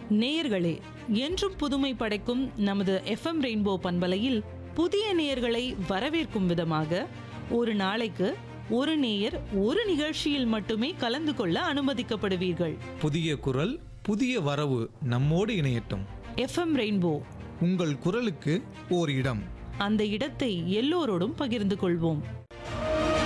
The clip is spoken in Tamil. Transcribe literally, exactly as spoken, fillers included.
நேயர்களே, என்றும் புதுமை படைக்கும் நமது எஃப்எம் ரெயின்போ பண்பலையில் புதிய நேயர்களை வரவேற்கும் விதமாக ஒரு நாளைக்கு ஒரு நேயர் ஒரு நிகழ்ச்சியில் மட்டுமே கலந்து கொள்ள அனுமதிக்கப்படுவீர்கள். புதிய குரல், புதிய வரவு நம்மோடு இணையட்டும். எஃப்எம் ரெயின்போ, உங்கள் குரலுக்கு ஓர் இடம். அந்த இடத்தை எல்லோரோடும் பகிர்ந்து கொள்வோம்.